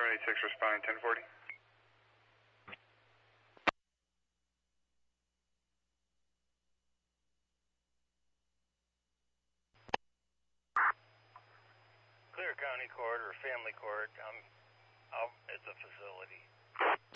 786 responding 1040. Clear County Court or Family Court. It's a facility.